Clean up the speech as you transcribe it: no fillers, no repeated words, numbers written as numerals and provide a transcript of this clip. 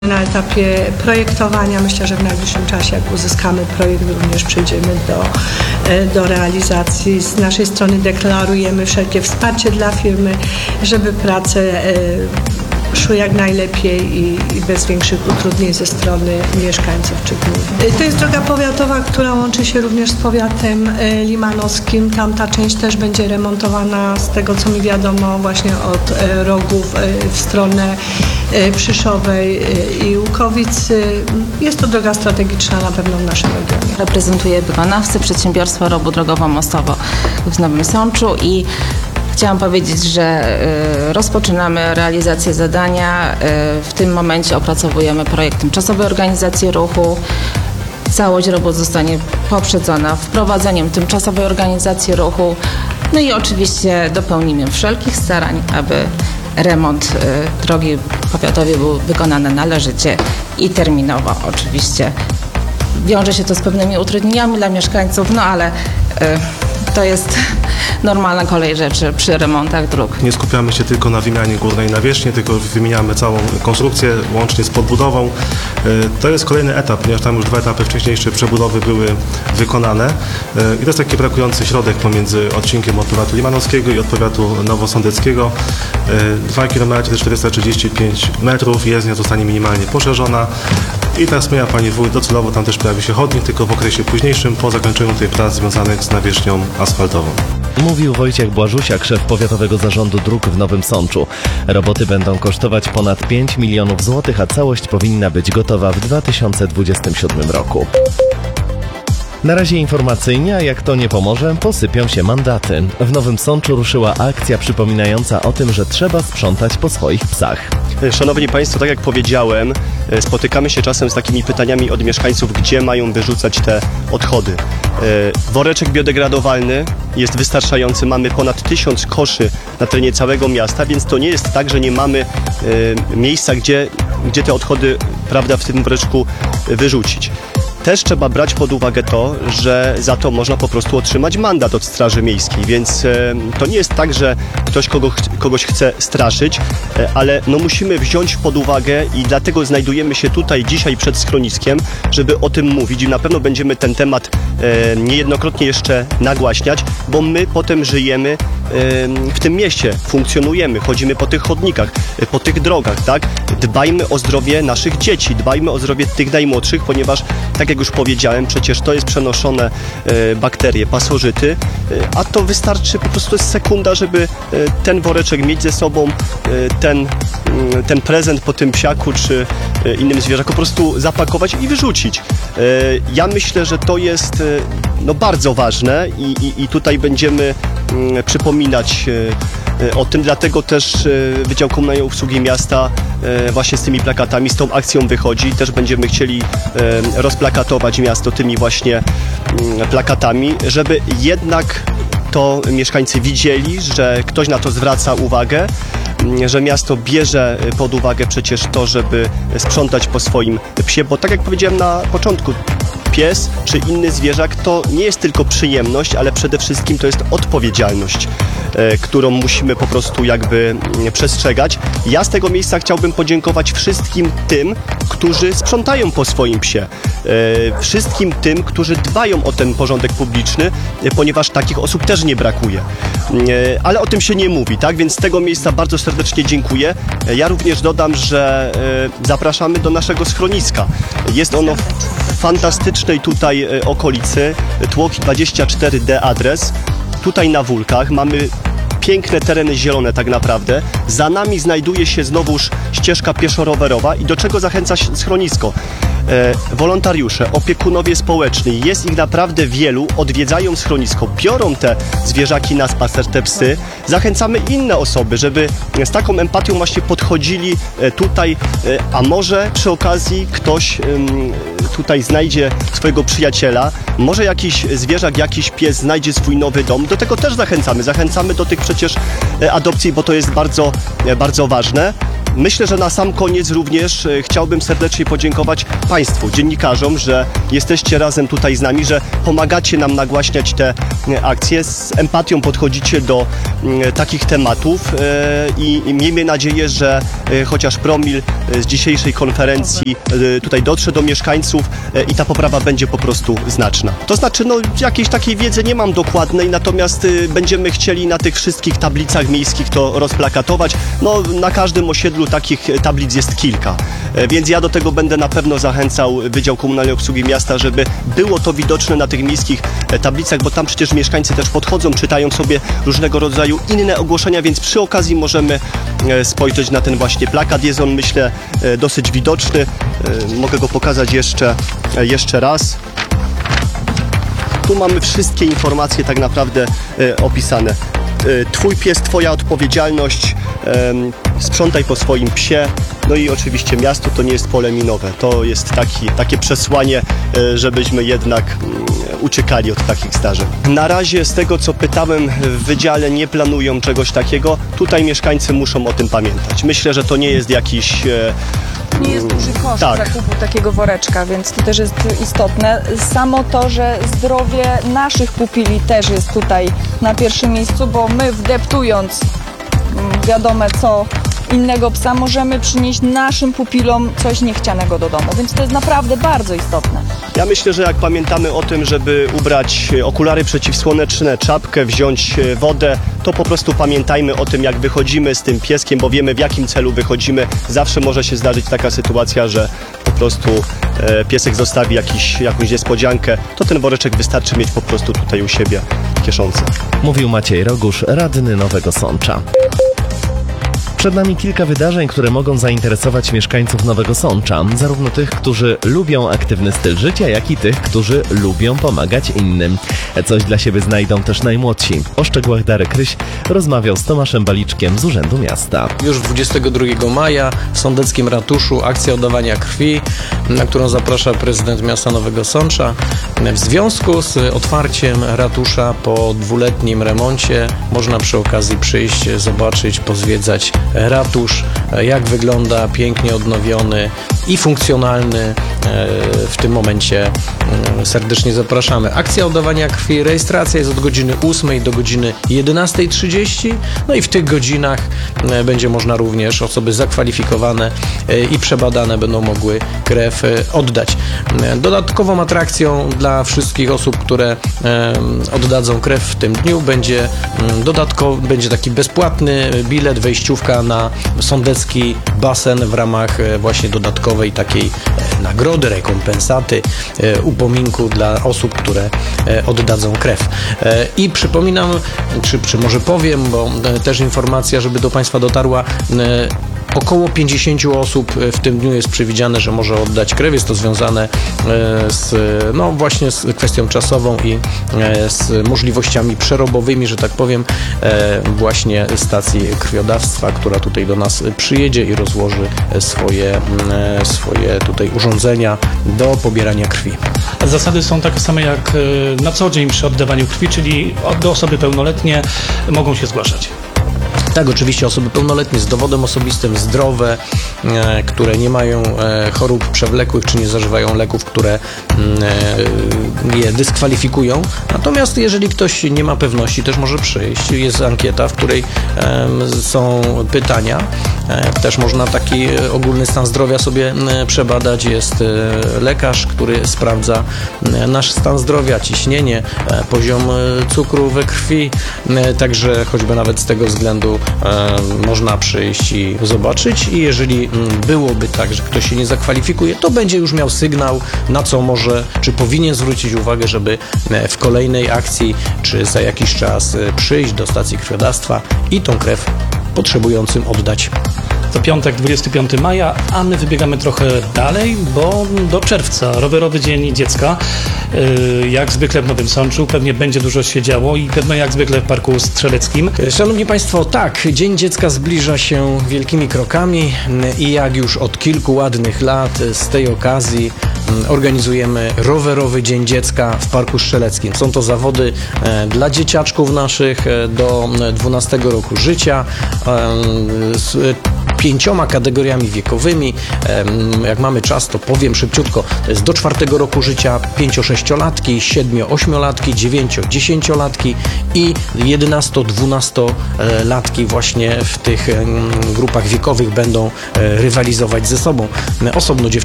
Na etapie projektowania. Myślę, że w najbliższym czasie, jak uzyskamy projekt, również przejdziemy do realizacji. Z naszej strony deklarujemy wszelkie wsparcie dla firmy, żeby prace szły jak najlepiej i bez większych utrudnień ze strony mieszkańców czy gmin. To jest droga powiatowa, która łączy się również z powiatem limanowskim. Tamta część też będzie remontowana, z tego co mi wiadomo, właśnie od Rogów w stronę Przyszowej i Łukowic. Jest to droga strategiczna na pewno w naszym regionie. Reprezentuję wykonawcę przedsiębiorstwa Robu Drogowo-Mostowo w Nowym Sączu i chciałam powiedzieć, że rozpoczynamy realizację zadania. W tym momencie opracowujemy projekt tymczasowej organizacji ruchu. Całość robót zostanie poprzedzona wprowadzeniem tymczasowej organizacji ruchu. No i oczywiście dopełnimy wszelkich starań, aby remont drogi powiatowej był wykonany należycie i terminowo. Oczywiście wiąże się to z pewnymi utrudnieniami dla mieszkańców, no ale to jest normalna kolej rzeczy przy remontach dróg. Nie skupiamy się tylko na wymianie górnej nawierzchni, tylko wymieniamy całą konstrukcję, łącznie z podbudową. To jest kolejny etap, ponieważ tam już 2 etapy wcześniejsze przebudowy były wykonane. I to jest taki brakujący środek pomiędzy odcinkiem od powiatu limanowskiego i od powiatu nowosądeckiego. 2 km 435 metrów, jezdnia zostanie minimalnie poszerzona. I tak wspomniała Pani Wójt, docelowo tam też pojawi się chodnik, tylko w okresie późniejszym, po zakończeniu tych prac związanych z nawierzchnią asfaltową. Mówił Wojciech Błażusiak, szef Powiatowego Zarządu Dróg w Nowym Sączu. Roboty będą kosztować ponad 5 milionów złotych, a całość powinna być gotowa w 2027 roku. Na razie informacyjnie, a jak to nie pomoże, posypią się mandaty. W Nowym Sączu ruszyła akcja przypominająca o tym, że trzeba sprzątać po swoich psach. Szanowni Państwo, tak jak powiedziałem, spotykamy się czasem z takimi pytaniami od mieszkańców, gdzie mają wyrzucać te odchody. Woreczek biodegradowalny jest wystarczający, mamy ponad 1000 koszy na terenie całego miasta, więc to nie jest tak, że nie mamy miejsca, gdzie te odchody, prawda, w tym woreczku wyrzucić. Też trzeba brać pod uwagę to, że za to można po prostu otrzymać mandat od Straży Miejskiej, więc to nie jest tak, że ktoś kogoś chce straszyć, ale no musimy wziąć pod uwagę i dlatego znajdujemy się tutaj dzisiaj przed schroniskiem, żeby o tym mówić i na pewno będziemy ten temat niejednokrotnie jeszcze nagłaśniać, bo my potem żyjemy w tym mieście, funkcjonujemy, chodzimy po tych chodnikach, po tych drogach, tak? Dbajmy o zdrowie naszych dzieci, dbajmy o zdrowie tych najmłodszych, ponieważ tak jak już powiedziałem, przecież to jest przenoszone bakterie, pasożyty, a to wystarczy, po prostu jest sekunda, żeby ten woreczek mieć ze sobą, ten prezent po tym psiaku czy innym zwierzaku po prostu zapakować i wyrzucić. Ja myślę, że to jest no, bardzo ważne i tutaj będziemy przypominać o tym, dlatego też Wydział Komunalnej Obsługi Miasta właśnie z tymi plakatami, z tą akcją wychodzi. Też będziemy chcieli rozplakatować miasto tymi właśnie plakatami, żeby jednak to mieszkańcy widzieli, że ktoś na to zwraca uwagę, że miasto bierze pod uwagę przecież to, żeby sprzątać po swoim psie, bo tak jak powiedziałem na początku, pies czy inny zwierzak to nie jest tylko przyjemność, ale przede wszystkim to jest odpowiedzialność, którą musimy po prostu jakby przestrzegać. Ja z tego miejsca chciałbym podziękować wszystkim tym, którzy sprzątają po swoim psie. Wszystkim tym, którzy dbają o ten porządek publiczny, ponieważ takich osób też nie brakuje. Ale o tym się nie mówi, tak? Więc z tego miejsca bardzo serdecznie dziękuję. Ja również dodam, że zapraszamy do naszego schroniska. Jest ono w fantastycznej tutaj okolicy, Tłoch 24D adres. Tutaj na Wólkach mamy piękne tereny zielone tak naprawdę. Za nami znajduje się znowuż ścieżka pieszo-rowerowa i do czego zachęca schronisko? Wolontariusze, opiekunowie społeczni, jest ich naprawdę wielu, odwiedzają schronisko, biorą te zwierzaki na spacer, te psy. Zachęcamy inne osoby, żeby z taką empatią właśnie podchodzili tutaj, a może przy okazji ktoś tutaj znajdzie swojego przyjaciela, może jakiś zwierzak, jakiś pies znajdzie swój nowy dom. Do tego też zachęcamy do tych przecież adopcji, bo to jest bardzo, bardzo ważne. Myślę, że na sam koniec również chciałbym serdecznie podziękować Państwu, dziennikarzom, że jesteście razem tutaj z nami, że pomagacie nam nagłaśniać te akcje, z empatią podchodzicie do takich tematów i miejmy nadzieję, że chociaż promil z dzisiejszej konferencji tutaj dotrze do mieszkańców i ta poprawa będzie po prostu znaczna. To znaczy, jakiejś takiej wiedzy nie mam dokładnej, natomiast będziemy chcieli na tych wszystkich tablicach miejskich to rozplakatować. Na każdym osiedlu takich tablic jest kilka, więc ja do tego będę na pewno zachęcał Wydział Komunalnej Obsługi Miasta, żeby było to widoczne na tych miejskich tablicach, bo tam przecież mieszkańcy też podchodzą, czytają sobie różnego rodzaju inne ogłoszenia, więc przy okazji możemy spojrzeć na ten właśnie plakat. Jest on, myślę, dosyć widoczny. Mogę go pokazać jeszcze raz. Tu mamy wszystkie informacje tak naprawdę opisane. Twój pies, twoja odpowiedzialność, sprzątaj po swoim psie. No i oczywiście miasto to nie jest pole minowe. To jest takie przesłanie, żebyśmy jednak uciekali od takich zdarzeń. Na razie z tego, co pytałem, w wydziale nie planują czegoś takiego. Tutaj mieszkańcy muszą o tym pamiętać. Myślę, że to nie jest jakiś... Nie jest duży koszt Tak. zakupu takiego woreczka, więc to też jest istotne. Samo to, że zdrowie naszych pupili też jest tutaj na pierwszym miejscu, bo my wdeptując wiadome co innego psa możemy przynieść naszym pupilom coś niechcianego do domu, więc to jest naprawdę bardzo istotne. Ja myślę, że jak pamiętamy o tym, żeby ubrać okulary przeciwsłoneczne, czapkę, wziąć wodę, to po prostu pamiętajmy o tym, jak wychodzimy z tym pieskiem, bo wiemy, w jakim celu wychodzimy. Zawsze może się zdarzyć taka sytuacja, że po prostu piesek zostawi jakąś niespodziankę, to ten woreczek wystarczy mieć po prostu tutaj u siebie w kieszonce. Mówił Maciej Rogusz, radny Nowego Sącza. Przed nami kilka wydarzeń, które mogą zainteresować mieszkańców Nowego Sącza, zarówno tych, którzy lubią aktywny styl życia, jak i tych, którzy lubią pomagać innym. Coś dla siebie znajdą też najmłodsi. O szczegółach Darek Ryś rozmawiał z Tomaszem Baliczkiem z Urzędu Miasta. Już 22 maja w sądeckim ratuszu akcja oddawania krwi, na którą zaprasza prezydent miasta Nowego Sącza. W związku z otwarciem ratusza po 2-letnim remoncie można przy okazji przyjść, zobaczyć, pozwiedzać ratusz, jak wygląda pięknie odnowiony i funkcjonalny. W tym momencie serdecznie zapraszamy. Akcja oddawania krwi, rejestracja jest od godziny 8 do godziny 11:30. No i w tych godzinach będzie można również, osoby zakwalifikowane i przebadane będą mogły krew oddać. Dodatkową atrakcją dla wszystkich osób, które oddadzą krew w tym dniu będzie taki bezpłatny bilet, wejściówka na sądecki basen w ramach właśnie dodatkowej takiej nagrody, rekompensaty, upominku dla osób, które oddadzą krew. I przypominam, czy może powiem, bo też informacja, żeby do Państwa dotarła, około 50 osób w tym dniu jest przewidziane, że może oddać krew. Jest to związane właśnie z kwestią czasową i z możliwościami przerobowymi, że tak powiem, właśnie stacji krwiodawstwa, która tutaj do nas przyjedzie i rozłoży swoje tutaj urządzenia do pobierania krwi. Zasady są takie same jak na co dzień przy oddawaniu krwi, czyli osoby pełnoletnie mogą się zgłaszać. Tak, oczywiście osoby pełnoletnie z dowodem osobistym, zdrowe, które nie mają chorób przewlekłych czy nie zażywają leków, które je dyskwalifikują. Natomiast jeżeli ktoś nie ma pewności, też może przyjść. Jest ankieta, w której są pytania. Też można taki ogólny stan zdrowia sobie przebadać. Jest lekarz, który sprawdza nasz stan zdrowia, ciśnienie, poziom cukru we krwi. Także choćby nawet z tego względu można przyjść i zobaczyć, i jeżeli byłoby tak, że ktoś się nie zakwalifikuje, to będzie już miał sygnał, na co może, czy powinien zwrócić uwagę, żeby w kolejnej akcji, czy za jakiś czas przyjść do stacji krwiodawstwa i tą krew potrzebującym oddać. To piątek, 25 maja, a my wybiegamy trochę dalej, bo do czerwca, rowerowy dzień dziecka. Jak zwykle w Nowym Sączu, pewnie będzie dużo się działo i pewno jak zwykle w Parku Strzeleckim. Szanowni Państwo, tak, Dzień Dziecka zbliża się wielkimi krokami i jak już od kilku ładnych lat z tej okazji organizujemy rowerowy Dzień Dziecka w Parku Strzeleckim. Są to zawody dla dzieciaczków naszych do 12 roku życia. 5 kategoriami wiekowymi. Jak mamy czas, to powiem szybciutko. To jest do 4 roku życia 5-6-latki, 7-8-latki, 9-10-latki i 11-12-latki właśnie w tych grupach wiekowych będą rywalizować ze sobą. Osobno